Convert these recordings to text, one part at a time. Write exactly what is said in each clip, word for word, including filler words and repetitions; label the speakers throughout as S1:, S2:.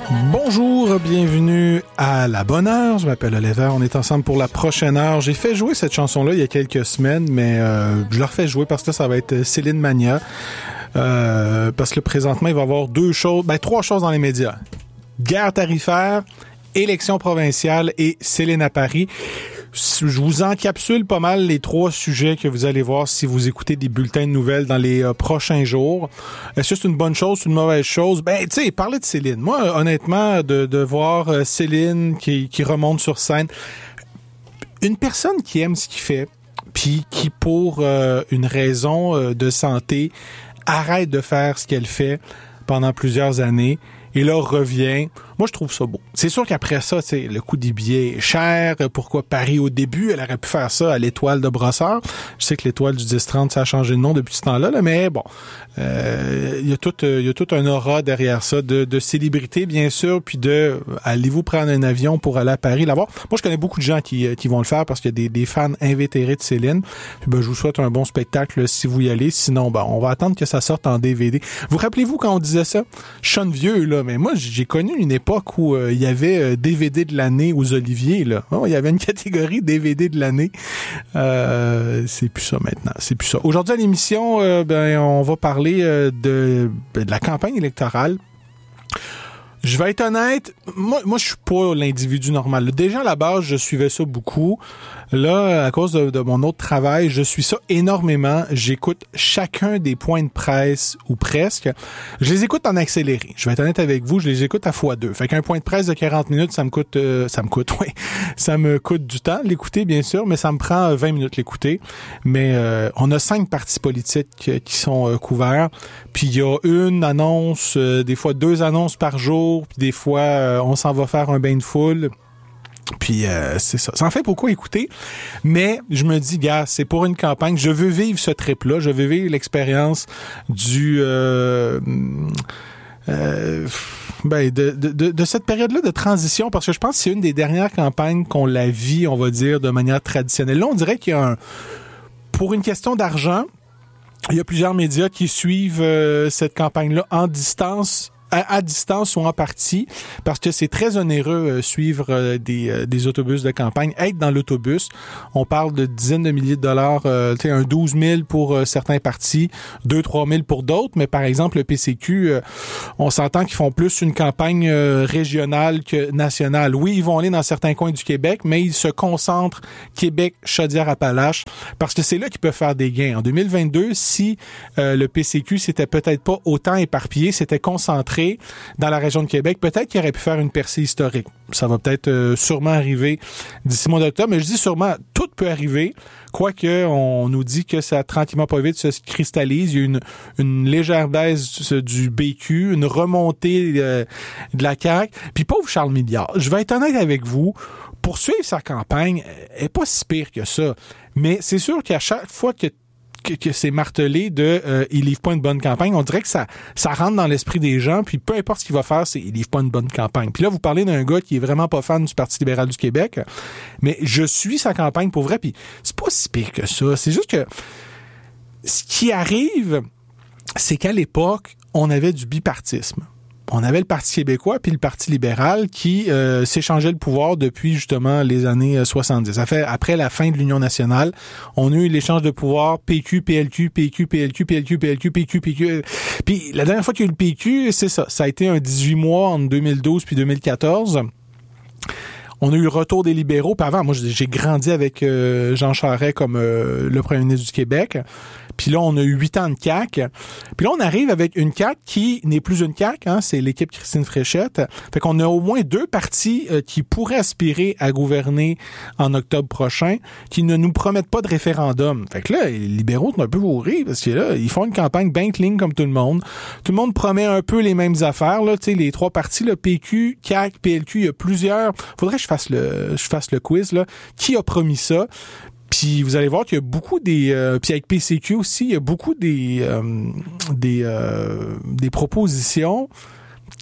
S1: Bonjour, bienvenue à La Bonne Heure. Je m'appelle Oliver. On est ensemble pour la prochaine heure. J'ai fait jouer cette chanson-là il y a quelques semaines, mais euh, je leur fais jouer parce que là, ça va être Céline Mania. Euh, parce que présentement, il va y avoir deux choses, ben trois choses dans les médias. Guerre tarifaire, élection provinciale et Céline à Paris. Je vous encapsule pas mal les trois sujets que vous allez voir si vous écoutez des bulletins de nouvelles dans les euh, prochains jours. Est-ce que c'est une bonne chose, une mauvaise chose? Ben, tu sais, parler de Céline. Moi, honnêtement, de, de voir euh, Céline qui, qui remonte sur scène, une personne qui aime ce qu'il fait, puis qui, pour euh, une raison euh, de santé, arrête de faire ce qu'elle fait pendant plusieurs années, et là, revient. Moi, je trouve ça beau. C'est sûr qu'après ça, tu sais, le coût des billets est cher. Pourquoi Paris au début? Elle aurait pu faire ça à l'Étoile de Brossard. Je sais que l'Étoile du dix trente, ça a changé de nom depuis ce temps-là, là, mais bon. Euh, il y a tout, il y a tout un aura derrière ça de, de célébrité, bien sûr, puis de allez-vous prendre un avion pour aller à Paris là-bas. Moi, je connais beaucoup de gens qui, qui vont le faire parce qu'il y a des, des fans invétérés de Céline. Puis ben, je vous souhaite un bon spectacle si vous y allez. Sinon, ben, on va attendre que ça sorte en D V D. Vous rappelez-vous quand on disait ça? Je sonne vieux, là, mais moi, j'ai connu une époque où euh, il y avait euh, D V D de l'année aux Oliviers, là. Oh, il y avait une catégorie D V D de l'année. Euh, c'est plus ça maintenant. C'est plus ça. Aujourd'hui à l'émission, euh, ben, on va parler euh, de, de la campagne électorale. Je vais être honnête, moi, moi je suis pas l'individu normal. Déjà, à la base, je suivais ça beaucoup. Là, à cause de, de mon autre travail, je suis ça énormément. J'écoute chacun des points de presse, ou presque. Je les écoute en accéléré. Je vais être honnête avec vous, je les écoute à fois deux. Fait qu'un point de presse de quarante minutes, ça me coûte... Euh, ça me coûte, oui. Ça me coûte du temps l'écouter, bien sûr, mais ça me prend vingt minutes l'écouter. Mais euh, on a cinq partis politiques qui sont euh, couverts. Puis il y a une annonce, euh, des fois deux annonces par jour, puis des fois euh, on s'en va faire un bain de foule. Puis euh, c'est ça. Ça en fait beaucoup écouter, mais je me dis, gars, c'est pour une campagne. Je veux vivre ce trip-là. Je veux vivre l'expérience du... Euh, euh, ben de, de, de, de cette période-là de transition, parce que je pense que c'est une des dernières campagnes qu'on la vit, on va dire, de manière traditionnelle. Là, on dirait qu'il y a un... Pour une question d'argent, il y a plusieurs médias qui suivent euh, cette campagne-là en distance, à, à distance ou en partie, parce que c'est très onéreux euh, suivre euh, des, euh, des autobus de campagne. Être dans l'autobus, on parle de dizaines de milliers de dollars, euh, tu sais, un douze mille pour euh, certains partis, deux trois mille pour d'autres, mais par exemple, le P C Q, euh, on s'entend qu'ils font plus une campagne euh, régionale que nationale. Oui, ils vont aller dans certains coins du Québec, mais ils se concentrent Québec, Chaudière-Appalaches, parce que c'est là qu'ils peuvent faire des gains. En deux mille vingt-deux, si euh, le P C Q s'était peut-être pas autant éparpillé, s'était concentré dans la région de Québec, peut-être qu'il aurait pu faire une percée historique. Ça va peut-être euh, sûrement arriver d'ici mois d'octobre, mais je dis sûrement, tout peut arriver, quoique on nous dit que ça tranquillement pas vite se cristallise. Il y a une, une légère baisse du B Q, une remontée euh, de la C A Q. Puis pauvre Charles Milliard, je vais être honnête avec vous, poursuivre sa campagne est pas si pire que ça, mais c'est sûr qu'à chaque fois que que, que c'est martelé de euh, il livre pas une bonne campagne, on dirait que ça ça rentre dans l'esprit des gens, puis peu importe ce qu'il va faire, c'est il livre pas une bonne campagne. Puis là, vous parlez d'un gars qui est vraiment pas fan du Parti libéral du Québec, mais je suis sa campagne pour vrai, puis c'est pas si pire que ça. C'est juste que ce qui arrive, c'est qu'à l'époque, on avait du bipartisme. On avait le Parti québécois puis le Parti libéral qui euh, s'échangeait le pouvoir depuis justement les années soixante-dix. Ça fait après la fin de l'Union nationale, on a eu l'échange de pouvoir P Q, P L Q, P Q, P L Q, P L Q, P L Q, P Q, P Q. Puis la dernière fois qu'il y a eu le P Q, c'est ça. Ça a été un dix-huit mois entre deux mille douze puis deux mille quatorze. On a eu le retour des libéraux. Puis avant, moi, j'ai grandi avec euh, Jean Charest comme euh, le premier ministre du Québec. Puis là, on a eu huit ans de C A Q. Puis là, on arrive avec une C A Q qui n'est plus une C A Q, hein, c'est l'équipe Christine Fréchette. Fait qu'on a au moins deux partis euh, qui pourraient aspirer à gouverner en octobre prochain, qui ne nous promettent pas de référendum. Fait que là, les libéraux sont un peu bourrés, parce que là, ils font une campagne bien clean comme tout le monde. Tout le monde promet un peu les mêmes affaires, là, tu sais, les trois partis, le P Q, C A Q, P L Q, il y a plusieurs. Faudrait que je fasse le, je fasse le quiz, là. Qui a promis ça? Puis vous allez voir qu'il y a beaucoup des... Euh, puis avec P C Q aussi, il y a beaucoup des, euh, des, euh, des propositions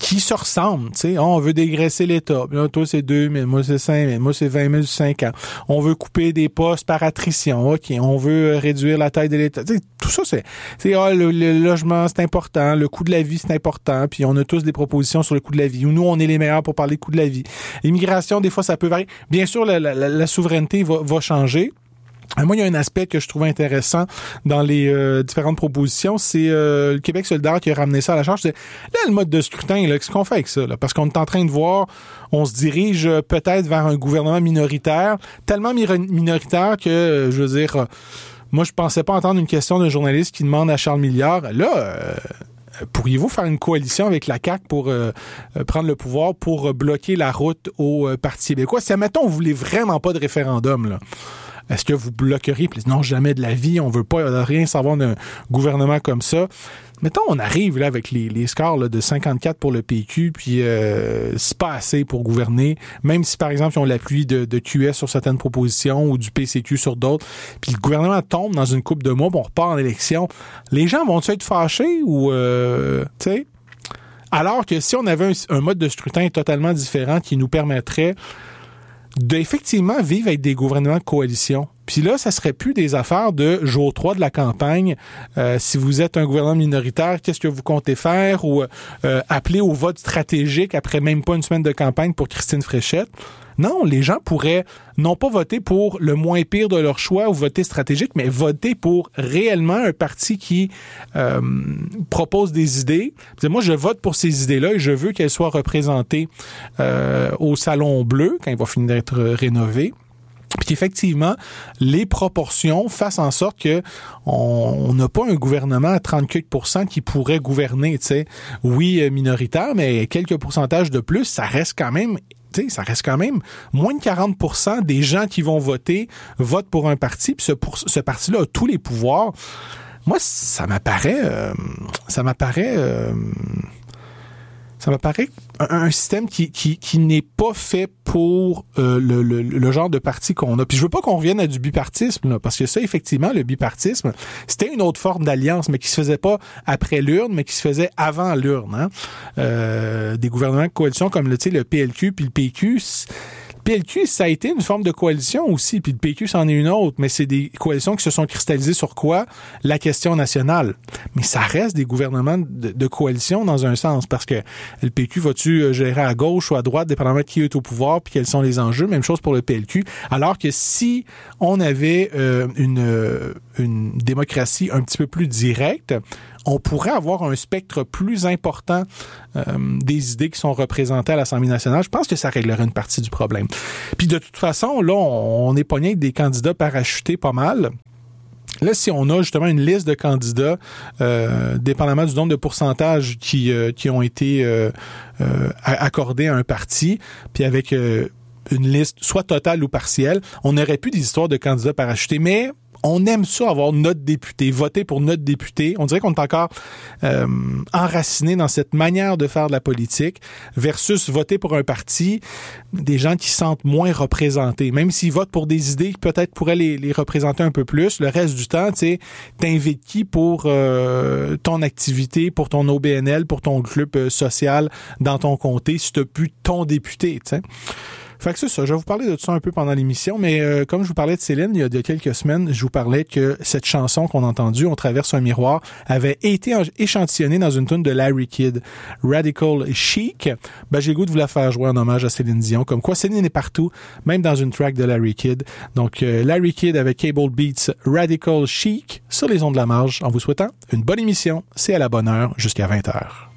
S1: qui se ressemblent. Tu sais, on veut dégraisser l'État. Là, toi, c'est deux mille, moi, c'est cinq mille, moi, c'est vingt mille sur cinq ans. On veut couper des postes par attrition. OK, on veut réduire la taille de l'État. Tu sais, tout ça, c'est, c'est ah, le, le logement, c'est important. Le coût de la vie, c'est important. Puis on a tous des propositions sur le coût de la vie. Ou nous, on est les meilleurs pour parler du coût de la vie. L'immigration, des fois, ça peut varier. Bien sûr, la, la, la souveraineté va, va changer. Moi, il y a un aspect que je trouvais intéressant dans les euh, différentes propositions, c'est euh, le Québec solidaire qui a ramené ça à la charge. C'est, là, le mode de scrutin, là, qu'est-ce qu'on fait avec ça? Là? Parce qu'on est en train de voir, on se dirige peut-être vers un gouvernement minoritaire, tellement minoritaire que, euh, je veux dire, euh, moi, je pensais pas entendre une question d'un journaliste qui demande à Charles Milliard, là... Euh, pourriez-vous faire une coalition avec la C A Q pour euh, prendre le pouvoir, pour euh, bloquer la route au euh, Parti québécois? Si, admettons, vous voulez vraiment pas de référendum, là, est-ce que vous bloqueriez? Puis, non, jamais de la vie, on veut pas rien savoir d'un gouvernement comme ça. Mettons, on arrive là avec les, les scores là, de cinquante-quatre pour le P Q, puis euh, c'est pas assez pour gouverner, même si, par exemple, ils ont l'appui de, de Q S sur certaines propositions ou du P C Q sur d'autres, puis le gouvernement tombe dans une couple de mois, puis on repart en élection. Les gens vont-ils être fâchés ou, euh, tu sais? Alors que si on avait un, un mode de scrutin totalement différent qui nous permettrait d'effectivement vivre avec des gouvernements de coalition. Puis là, ça serait plus des affaires de jour trois de la campagne. Euh, si vous êtes un gouvernement minoritaire, qu'est-ce que vous comptez faire? Ou euh, appeler au vote stratégique après même pas une semaine de campagne pour Christine Fréchette. Non, les gens pourraient non pas voter pour le moins pire de leur choix ou voter stratégique, mais voter pour réellement un parti qui euh, propose des idées. Moi, je vote pour ces idées-là et je veux qu'elles soient représentées euh, au Salon Bleu quand il va finir d'être rénové. Puis effectivement, les proportions fassent en sorte que on n'a pas un gouvernement à trente-quatre pour cent qui pourrait gouverner, tu sais. Oui, minoritaire, mais quelques pourcentages de plus, ça reste quand même... T'sais, ça reste quand même moins de quarante pour cent des gens qui vont voter votent pour un parti, puis ce, pour, ce parti-là a tous les pouvoirs. Moi, ça m'apparaît... Euh, ça m'apparaît... Euh, ça m'apparaît un, un système qui, qui, qui n'est pas fait pour euh, le, le, le genre de parti qu'on a. Puis je veux pas qu'on revienne à du bipartisme, là, parce que ça, effectivement, le bipartisme, c'était une autre forme d'alliance, mais qui se faisait pas après l'urne, mais qui se faisait avant l'urne. Hein. Euh, des gouvernements de coalition comme le, le P L Q puis le P Q... P L Q, ça a été une forme de coalition aussi, puis le P Q, c'en est une autre, mais c'est des coalitions qui se sont cristallisées sur quoi? La question nationale. Mais ça reste des gouvernements de, de coalition dans un sens, parce que le P Q va-tu gérer à gauche ou à droite, dépendamment de qui est au pouvoir, puis quels sont les enjeux? Même chose pour le P L Q. Alors que si on avait euh, une, une démocratie un petit peu plus directe, on pourrait avoir un spectre plus important euh, des idées qui sont représentées à l'Assemblée nationale. Je pense que ça réglerait une partie du problème. Puis de toute façon, là, on, on est pogné avec des candidats parachutés pas mal. Là, si on a justement une liste de candidats, euh, dépendamment du nombre de pourcentages qui, euh, qui ont été euh, euh, accordés à un parti, puis avec euh, une liste soit totale ou partielle, on n'aurait plus des histoires de candidats parachutés, mais... On aime ça, avoir notre député, voter pour notre député. On dirait qu'on est encore euh, enraciné dans cette manière de faire de la politique versus voter pour un parti, des gens qui se sentent moins représentés. Même s'ils votent pour des idées qui peut-être pourraient les, les représenter un peu plus, le reste du temps, tu sais, t'invites qui pour euh, ton activité, pour ton O B N L, pour ton club social dans ton comté, si t'as plus ton député, tu sais. Fait que c'est ça, je vais vous parler de ça un peu pendant l'émission, mais euh, comme je vous parlais de Céline, il y a de quelques semaines, je vous parlais que cette chanson qu'on a entendue, On traverse un miroir, avait été échantillonnée dans une tune de Larry Kidd, Radical Chic. Ben, j'ai le goût de vous la faire jouer en hommage à Céline Dion, comme quoi Céline est partout, même dans une track de Larry Kidd. Donc, euh, Larry Kidd avec Cable Beats, Radical Chic, sur les ondes de la marge, en vous souhaitant une bonne émission. C'est à la bonne heure, jusqu'à vingt heures.